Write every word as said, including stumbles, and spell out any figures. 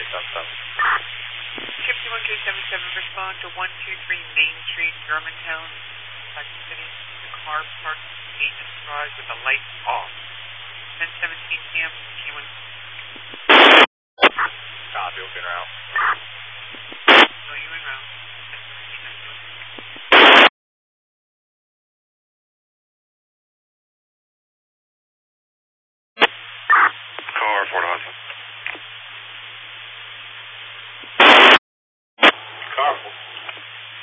seven. fifty-one K seventy-seven, respond to one two three Main Street, Germantown, Texas City. The car parked in the maintenance garage with the lights off. ten seventeen P M, K one. Copy, we'll get around.